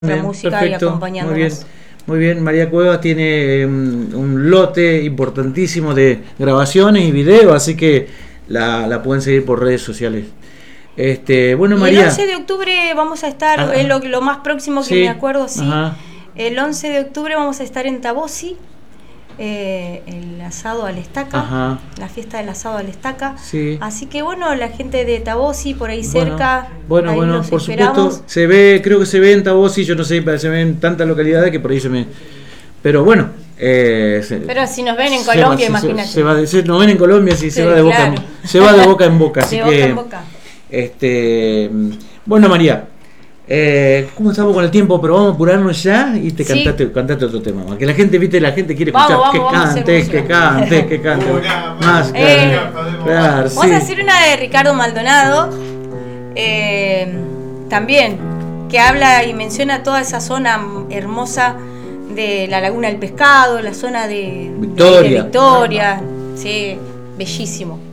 Bien, música perfecto, y acompañándonos. muy bien, muy bien. María Cuevas tiene un lote importantísimo de grabaciones y videos, así que la pueden seguir por redes sociales. Bueno, Y el María. 11 de octubre vamos a estar, Ah, es lo más próximo que me sí, acuerdo, sí. ajá, El 11 de octubre vamos a estar en Tabosi, el asado a la estaca, ajá, la fiesta del asado a la estaca. sí. Así que bueno, la gente de Tabosi, por ahí Bueno, cerca, bueno, ahí bueno, los por esperamos. supuesto, se ve, creo que se ve en Tabosi, yo no sé, se ve en tantas localidades que por ahí se me... Pero bueno, Pero si nos ven en Colombia, imagínate. nos ven en Colombia, si se Sí, va de boca, claro. se va de boca en boca, así De boca que... en boca. Bueno, María, ¿cómo estamos con el tiempo? Pero vamos a apurarnos ya y te Sí. cantate otro tema. Que la gente, viste, la gente quiere Vamos, escuchar vamos, vamos a hacer que música. cante. Más, claro, Vamos sí. a hacer una de Ricardo Maldonado, también, que habla y menciona toda esa zona hermosa de la Laguna del Pescado, la zona de Victoria. Victoria, sí, bellísimo.